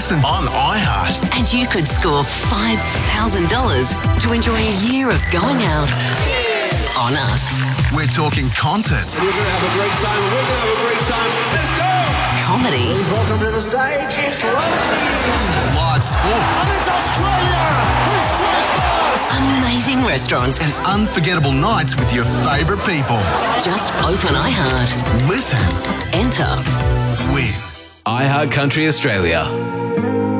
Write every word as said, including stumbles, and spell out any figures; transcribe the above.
listen on iHeart. And you could score five thousand dollars to enjoy a year of going out on us. We're talking concerts. We're going to have a great time, and we're going to have a great time. Let's go! Comedy. Welcome to the stage. It's live. Live sport. And it's Australia. We're straight first. Amazing restaurants. And unforgettable nights with your favourite people. Just open iHeart. Listen. Enter. Win. iHeart Country Australia.